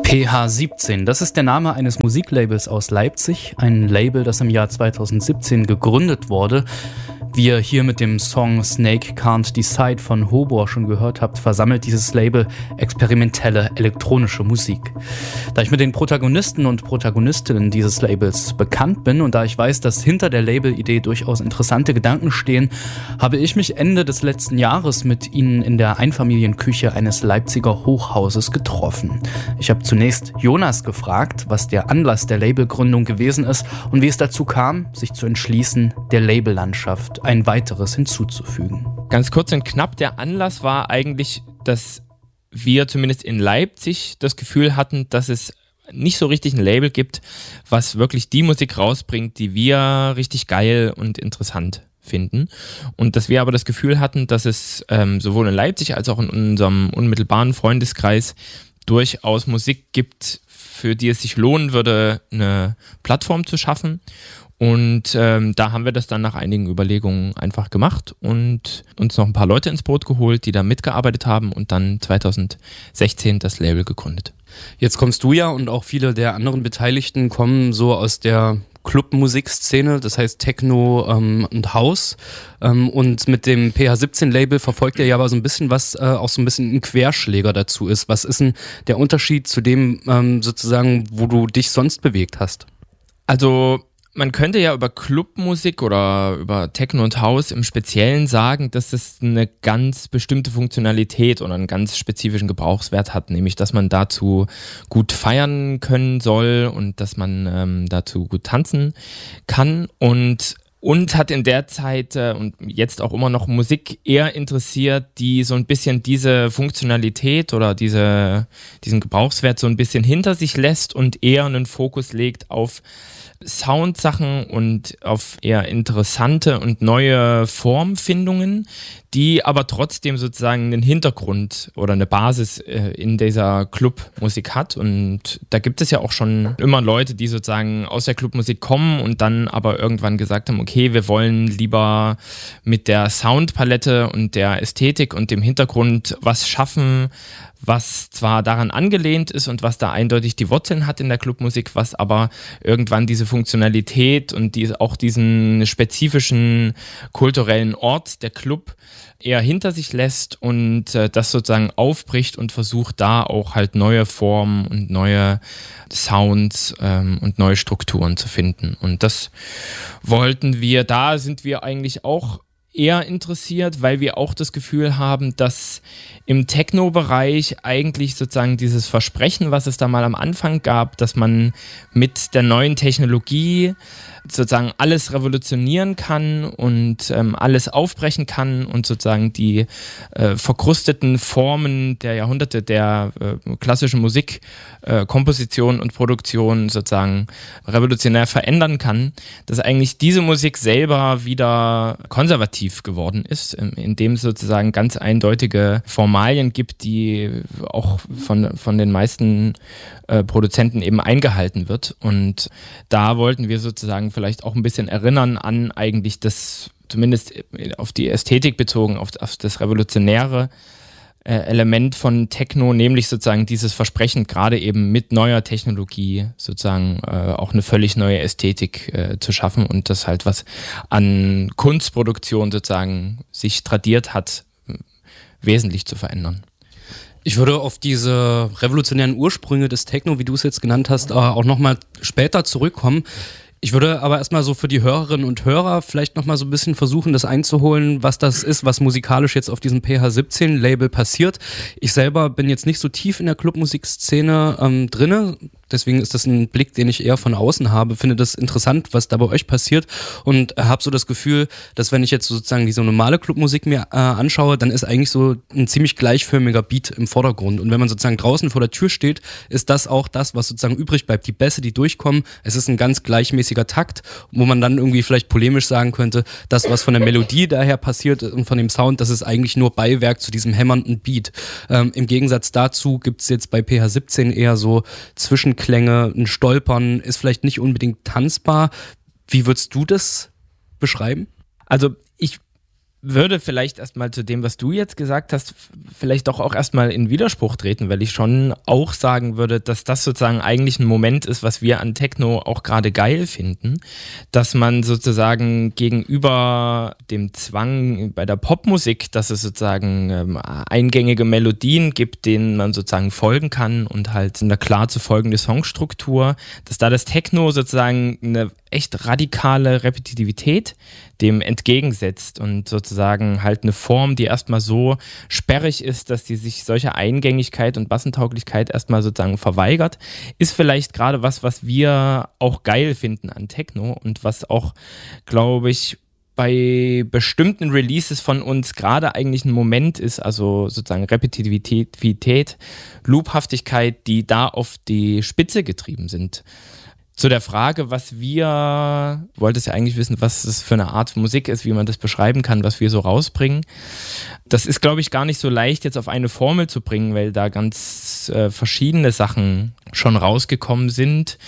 PH17, das ist der Name eines Musiklabels aus Leipzig, ein Label, das im Jahr 2017 gegründet wurde. Wie ihr hier mit dem Song Snake Can't Decide von Hobor schon gehört habt, versammelt dieses Label experimentelle elektronische Musik. Da ich mit den Protagonisten und Protagonistinnen dieses Labels bekannt bin und da ich weiß, dass hinter der Labelidee durchaus interessante Gedanken stehen, habe ich mich Ende des letzten Jahres mit ihnen in der Einfamilienküche eines Leipziger Hochhauses getroffen. Ich habe zunächst Jonas gefragt, was der Anlass der Labelgründung gewesen ist und wie es dazu kam, sich zu entschließen, der Labellandschaft ein weiteres hinzuzufügen. Ganz kurz und knapp, der Anlass war eigentlich, dass wir zumindest in Leipzig das Gefühl hatten, dass es nicht so richtig ein Label gibt, was wirklich die Musik rausbringt, die wir richtig geil und interessant finden. Und dass wir aber das Gefühl hatten, dass es sowohl in Leipzig als auch in unserem unmittelbaren Freundeskreis durchaus Musik gibt, für die es sich lohnen würde, eine Plattform zu schaffen. Und da haben wir das dann nach einigen Überlegungen einfach gemacht und uns noch ein paar Leute ins Boot geholt, die da mitgearbeitet haben und dann 2016 das Label gegründet. Jetzt kommst du ja und auch viele der anderen Beteiligten kommen so aus der Clubmusikszene, das heißt Techno und House. Und mit dem PH17-Label verfolgt ihr ja aber so ein bisschen, was auch so ein bisschen ein Querschläger dazu ist. Was ist denn der Unterschied zu dem sozusagen, wo du dich sonst bewegt hast? Also man könnte ja über Clubmusik oder über Techno und House im Speziellen sagen, dass es eine ganz bestimmte Funktionalität oder einen ganz spezifischen Gebrauchswert hat, nämlich dass man dazu gut feiern können soll und dass man dazu gut tanzen kann. Und uns hat in der Zeit und jetzt auch immer noch Musik eher interessiert, die so ein bisschen diese Funktionalität oder diesen Gebrauchswert so ein bisschen hinter sich lässt und eher einen Fokus legt auf Soundsachen und auf eher interessante und neue Formfindungen, die aber trotzdem sozusagen einen Hintergrund oder eine Basis in dieser Clubmusik hat. Und da gibt es ja auch schon immer Leute, die sozusagen aus der Clubmusik kommen und dann aber irgendwann gesagt haben, okay, wir wollen lieber mit der Soundpalette und der Ästhetik und dem Hintergrund was schaffen, was zwar daran angelehnt ist und was da eindeutig die Wurzeln hat in der Clubmusik, was aber irgendwann diese Funktionalität und auch diesen spezifischen kulturellen Ort, der Club, eher hinter sich lässt und das sozusagen aufbricht und versucht, da auch halt neue Formen und neue Sounds und neue Strukturen zu finden. Und das da sind wir eigentlich auch eher interessiert, weil wir auch das Gefühl haben, dass im Techno-Bereich eigentlich sozusagen dieses Versprechen, was es da mal am Anfang gab, dass man mit der neuen Technologie sozusagen alles revolutionieren kann und alles aufbrechen kann und sozusagen die verkrusteten Formen der Jahrhunderte der klassischen Musik, Komposition und Produktion sozusagen revolutionär verändern kann, dass eigentlich diese Musik selber wieder konservativ geworden ist, indem es sozusagen ganz eindeutige Formalien gibt, die auch von den meisten Produzenten eben eingehalten wird. Und da wollten wir sozusagen vielleicht auch ein bisschen erinnern an eigentlich das, zumindest auf die Ästhetik bezogen, auf das revolutionäre Element von Techno, nämlich sozusagen dieses Versprechen, gerade eben mit neuer Technologie sozusagen auch eine völlig neue Ästhetik zu schaffen und das halt, was an Kunstproduktion sozusagen sich tradiert hat, wesentlich zu verändern. Ich würde auf diese revolutionären Ursprünge des Techno, wie du es jetzt genannt hast, auch nochmal später zurückkommen. Ich würde aber erstmal so für die Hörerinnen und Hörer vielleicht nochmal so ein bisschen versuchen, das einzuholen, was das ist, was musikalisch jetzt auf diesem PH17-Label passiert. Ich selber bin jetzt nicht so tief in der Clubmusikszene drinne, deswegen ist das ein Blick, den ich eher von außen habe, finde das interessant, was da bei euch passiert und habe so das Gefühl, dass wenn ich jetzt sozusagen diese normale Clubmusik mir anschaue, dann ist eigentlich so ein ziemlich gleichförmiger Beat im Vordergrund und wenn man sozusagen draußen vor der Tür steht, ist das auch das, was sozusagen übrig bleibt, die Bässe, die durchkommen, es ist ein ganz gleichmäßiger Takt, wo man dann irgendwie vielleicht polemisch sagen könnte, das, was von der Melodie daher passiert und von dem Sound, das ist eigentlich nur Beiwerk zu diesem hämmernden Beat. Im Gegensatz dazu gibt es jetzt bei PH17 eher so Zwischenklänge, ein Stolpern, ist vielleicht nicht unbedingt tanzbar. Wie würdest du das beschreiben? Also ich würde vielleicht erstmal zu dem, was du jetzt gesagt hast, vielleicht doch auch erstmal in Widerspruch treten, weil ich schon auch sagen würde, dass das sozusagen eigentlich ein Moment ist, was wir an Techno auch gerade geil finden, dass man sozusagen gegenüber dem Zwang bei der Popmusik, dass es sozusagen eingängige Melodien gibt, denen man sozusagen folgen kann und halt eine klar zu folgende Songstruktur, dass da das Techno sozusagen eine echt radikale Repetitivität dem entgegensetzt und sozusagen halt eine Form, die erstmal so sperrig ist, dass die sich solcher Eingängigkeit und Massentauglichkeit erstmal sozusagen verweigert, ist vielleicht gerade was wir auch geil finden an Techno und was auch, glaube ich, bei bestimmten Releases von uns gerade eigentlich ein Moment ist, also sozusagen Repetitivität, Loophaftigkeit, die da auf die Spitze getrieben sind. Zu der Frage, du wolltest ja eigentlich wissen, was das für eine Art Musik ist, wie man das beschreiben kann, was wir so rausbringen. Das ist, glaube ich, gar nicht so leicht jetzt auf eine Formel zu bringen, weil da ganz verschiedene Sachen schon rausgekommen sind.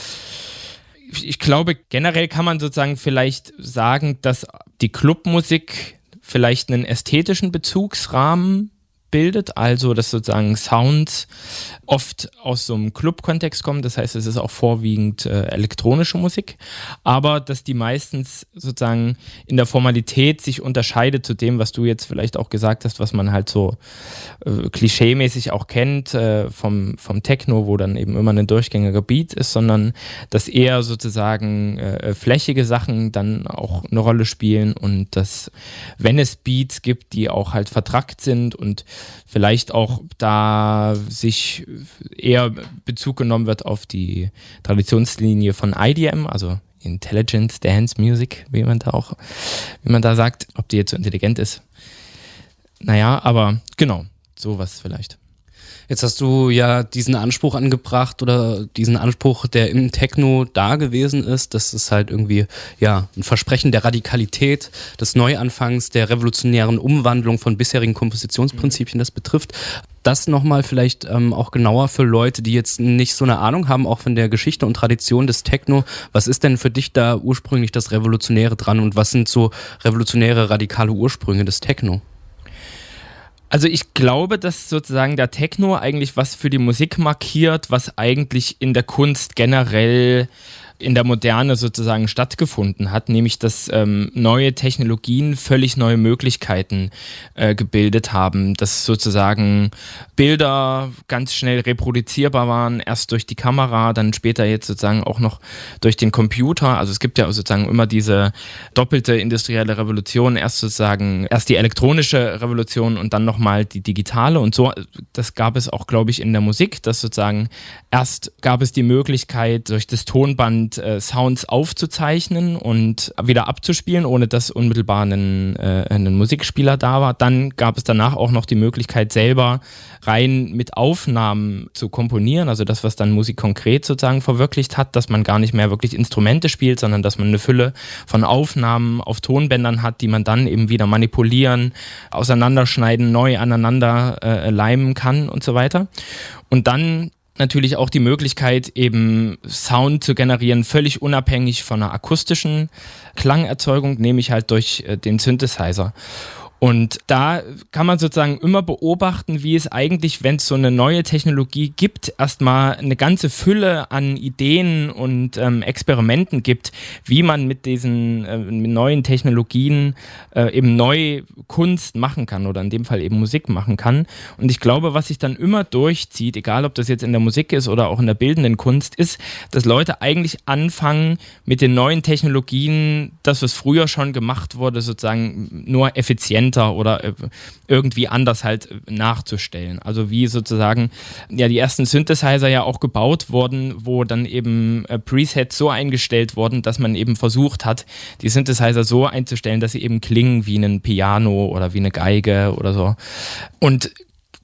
Ich glaube, generell kann man sozusagen vielleicht sagen, dass die Clubmusik vielleicht einen ästhetischen Bezugsrahmen bildet, also dass sozusagen Sounds oft aus so einem Club-Kontext kommen, das heißt, es ist auch vorwiegend elektronische Musik, aber dass die meistens sozusagen in der Formalität sich unterscheidet zu dem, was du jetzt vielleicht auch gesagt hast, was man halt so klischeemäßig auch kennt vom Techno, wo dann eben immer ein durchgängiger Beat ist, sondern dass eher sozusagen flächige Sachen dann auch eine Rolle spielen und dass, wenn es Beats gibt, die auch halt vertrackt sind und vielleicht auch da sich eher Bezug genommen wird auf die Traditionslinie von IDM, also Intelligent Dance Music, wie man da sagt, ob die jetzt so intelligent ist. Naja, aber genau, sowas vielleicht. Jetzt hast du ja diesen Anspruch angebracht oder diesen Anspruch, der im Techno da gewesen ist, dass es halt irgendwie ja ein Versprechen der Radikalität, des Neuanfangs, der revolutionären Umwandlung von bisherigen Kompositionsprinzipien das betrifft. Das nochmal vielleicht auch genauer für Leute, die jetzt nicht so eine Ahnung haben, auch von der Geschichte und Tradition des Techno. Was ist denn für dich da ursprünglich das Revolutionäre dran und was sind so revolutionäre, radikale Ursprünge des Techno? Also ich glaube, dass sozusagen der Techno eigentlich was für die Musik markiert, was eigentlich in der Kunst generell in der Moderne sozusagen stattgefunden hat, nämlich dass neue Technologien völlig neue Möglichkeiten gebildet haben, dass sozusagen Bilder ganz schnell reproduzierbar waren, erst durch die Kamera, dann später jetzt sozusagen auch noch durch den Computer. Also es gibt ja sozusagen immer diese doppelte industrielle Revolution, erst die elektronische Revolution und dann nochmal die digitale und so. Das gab es auch, glaube ich, in der Musik, dass sozusagen erst gab es die Möglichkeit, durch das Tonband Sounds aufzuzeichnen und wieder abzuspielen, ohne dass unmittelbar ein Musikspieler da war. Dann gab es danach auch noch die Möglichkeit, selber rein mit Aufnahmen zu komponieren, also das, was dann Musik konkret sozusagen verwirklicht hat, dass man gar nicht mehr wirklich Instrumente spielt, sondern dass man eine Fülle von Aufnahmen auf Tonbändern hat, die man dann eben wieder manipulieren, auseinanderschneiden, neu aneinander leimen kann und so weiter. Und dann natürlich auch die Möglichkeit, eben Sound zu generieren, völlig unabhängig von einer akustischen Klangerzeugung, nämlich halt durch den Synthesizer. Und da kann man sozusagen immer beobachten, wie es eigentlich, wenn es so eine neue Technologie gibt, erstmal eine ganze Fülle an Ideen und Experimenten gibt, wie man mit diesen neuen Technologien eben neue Kunst machen kann oder in dem Fall eben Musik machen kann. Und ich glaube, was sich dann immer durchzieht, egal ob das jetzt in der Musik ist oder auch in der bildenden Kunst, ist, dass Leute eigentlich anfangen, mit den neuen Technologien, das, was früher schon gemacht wurde, sozusagen nur effizienter oder irgendwie anders halt nachzustellen. Also wie sozusagen ja die ersten Synthesizer ja auch gebaut wurden, wo dann eben Presets so eingestellt wurden, dass man eben versucht hat, die Synthesizer so einzustellen, dass sie eben klingen wie ein Piano oder wie eine Geige oder so. Und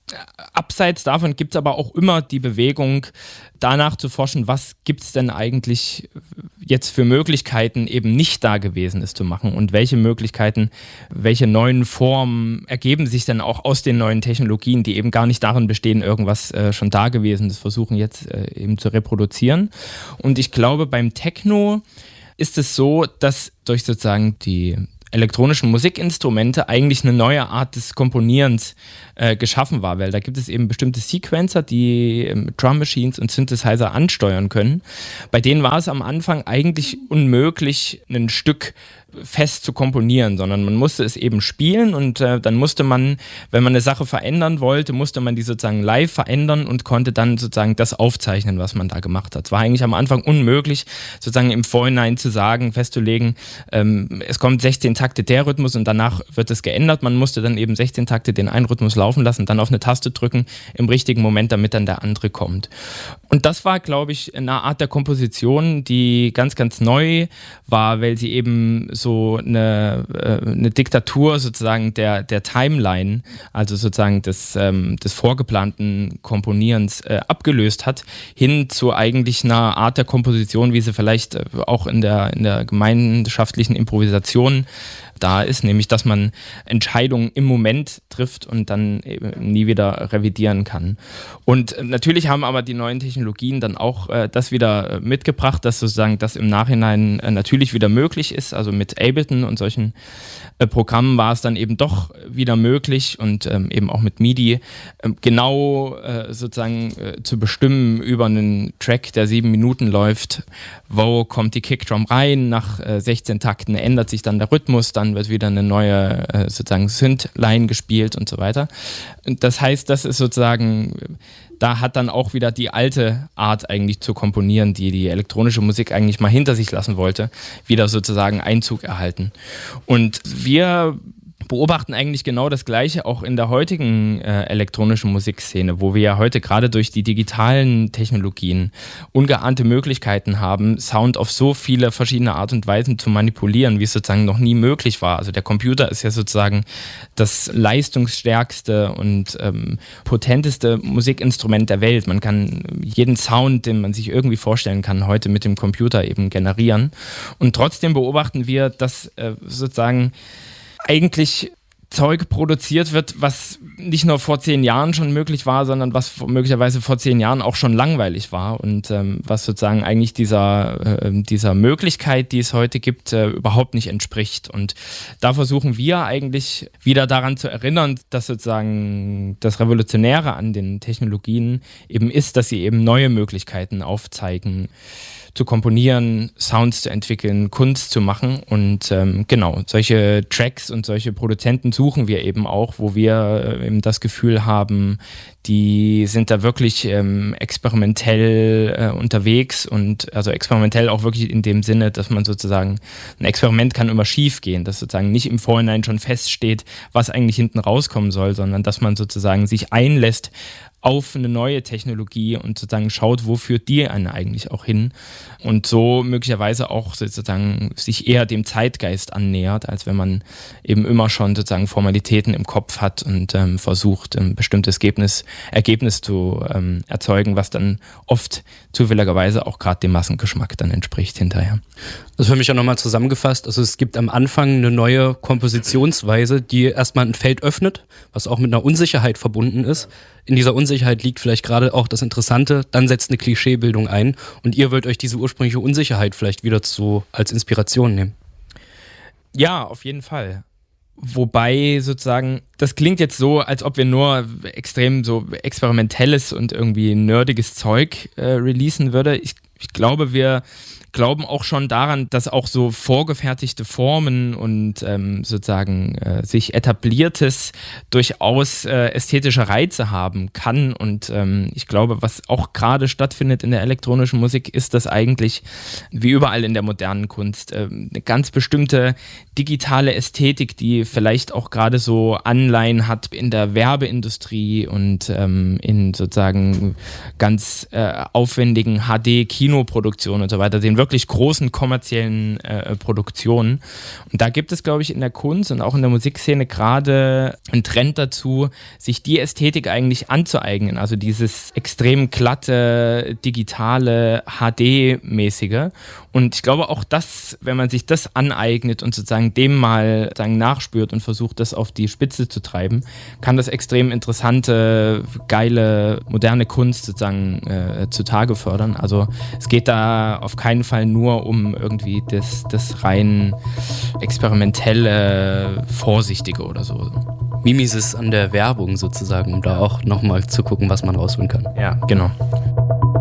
abseits davon gibt es aber auch immer die Bewegung, danach zu forschen, was gibt es denn eigentlich jetzt für Möglichkeiten eben nicht da gewesen ist zu machen und welche Möglichkeiten, welche neuen Formen ergeben sich dann auch aus den neuen Technologien, die eben gar nicht darin bestehen, irgendwas schon da gewesen ist, versuchen jetzt eben zu reproduzieren. Und ich glaube, beim Techno ist es so, dass durch sozusagen die elektronischen Musikinstrumente eigentlich eine neue Art des Komponierens geschaffen war, weil da gibt es eben bestimmte Sequencer, die Drum Machines und Synthesizer ansteuern können. Bei denen war es am Anfang eigentlich unmöglich, ein Stück fest zu komponieren, sondern man musste es eben spielen und dann musste man, wenn man eine Sache verändern wollte, musste man die sozusagen live verändern und konnte dann sozusagen das aufzeichnen, was man da gemacht hat. Es war eigentlich am Anfang unmöglich, sozusagen im Vorhinein zu sagen, festzulegen, es kommt 16 Takte der Rhythmus und danach wird es geändert. Man musste dann eben 16 Takte den einen Rhythmus laufen lassen, dann auf eine Taste drücken im richtigen Moment, damit dann der andere kommt. Und das war, glaube ich, eine Art der Komposition, die ganz, ganz neu war, weil sie eben so eine Diktatur sozusagen der Timeline, also sozusagen des vorgeplanten Komponierens abgelöst hat, hin zu eigentlich einer Art der Komposition, wie sie vielleicht auch in der gemeinschaftlichen Improvisation da ist, nämlich dass man Entscheidungen im Moment trifft und dann eben nie wieder revidieren kann. Und natürlich haben aber die neuen Technologien dann auch das wieder mitgebracht, dass sozusagen das im Nachhinein natürlich wieder möglich ist. Also mit Ableton und solchen Programmen war es dann eben doch wieder möglich und eben auch mit MIDI genau sozusagen zu bestimmen über einen Track, der 7 Minuten läuft, wo kommt die Kickdrum rein, nach 16 Takten ändert sich dann der Rhythmus, dann wird wieder eine neue sozusagen Synth-Line gespielt und so weiter. Und das heißt, das ist sozusagen, da hat dann auch wieder die alte Art eigentlich zu komponieren, die elektronische Musik eigentlich mal hinter sich lassen wollte, wieder sozusagen Einzug erhalten. Und wir beobachten eigentlich genau das Gleiche auch in der heutigen elektronischen Musikszene, wo wir ja heute gerade durch die digitalen Technologien ungeahnte Möglichkeiten haben, Sound auf so viele verschiedene Art und Weisen zu manipulieren, wie es sozusagen noch nie möglich war. Also der Computer ist ja sozusagen das leistungsstärkste und potenteste Musikinstrument der Welt. Man kann jeden Sound, den man sich irgendwie vorstellen kann, heute mit dem Computer eben generieren. Und trotzdem beobachten wir, dass sozusagen eigentlich Zeug produziert wird, was nicht nur vor 10 Jahren schon möglich war, sondern was möglicherweise vor 10 Jahren auch schon langweilig war und was sozusagen eigentlich dieser Möglichkeit, die es heute gibt, überhaupt nicht entspricht. Und da versuchen wir eigentlich wieder daran zu erinnern, dass sozusagen das Revolutionäre an den Technologien eben ist, dass sie eben neue Möglichkeiten aufzeigen, zu komponieren, Sounds zu entwickeln, Kunst zu machen und genau, solche Tracks und solche Produzenten suchen wir eben auch, wo wir eben das Gefühl haben, die sind da wirklich experimentell unterwegs und also experimentell auch wirklich in dem Sinne, dass man sozusagen, ein Experiment kann immer schief gehen, dass sozusagen nicht im Vorhinein schon feststeht, was eigentlich hinten rauskommen soll, sondern dass man sozusagen sich einlässt auf eine neue Technologie und sozusagen schaut, wo führt die einen eigentlich auch hin und so möglicherweise auch sozusagen sich eher dem Zeitgeist annähert, als wenn man eben immer schon sozusagen Formalitäten im Kopf hat und versucht, ein bestimmtes Ergebnis zu erzeugen, was dann oft zufälligerweise auch gerade dem Massengeschmack dann entspricht hinterher. Das für mich auch nochmal zusammengefasst, also es gibt am Anfang eine neue Kompositionsweise, die erstmal ein Feld öffnet, was auch mit einer Unsicherheit verbunden ist. In dieser Unsicherheit liegt vielleicht gerade auch das Interessante, dann setzt eine Klischeebildung ein und ihr wollt euch diese ursprüngliche Unsicherheit vielleicht wieder als Inspiration nehmen. Ja, auf jeden Fall. Wobei sozusagen, das klingt jetzt so, als ob wir nur extrem so experimentelles und irgendwie nerdiges Zeug releasen würde. Ich glaube, wir glauben auch schon daran, dass auch so vorgefertigte Formen und sozusagen sich etabliertes durchaus ästhetische Reize haben kann. Und ich glaube, was auch gerade stattfindet in der elektronischen Musik, ist, dass eigentlich, wie überall in der modernen Kunst, eine ganz bestimmte digitale Ästhetik, die vielleicht auch gerade so Anleihen hat in der Werbeindustrie und in sozusagen ganz aufwendigen HD-Kinoproduktionen und so weiter, den wirklich großen kommerziellen Produktionen. Und da gibt es, glaube ich, in der Kunst und auch in der Musikszene gerade einen Trend dazu, sich die Ästhetik eigentlich anzueignen. Also dieses extrem glatte, digitale, HD-mäßige. Und ich glaube auch, dass, wenn man sich das aneignet und sozusagen dem mal sozusagen nachspürt und versucht, das auf die Spitze zu treiben, kann das extrem interessante, geile, moderne Kunst sozusagen zutage fördern. Also es geht da auf keinen Fall nur um irgendwie das rein experimentelle, vorsichtige oder so. Mimesis an der Werbung sozusagen, um da auch nochmal zu gucken, was man rausholen kann. Ja, genau.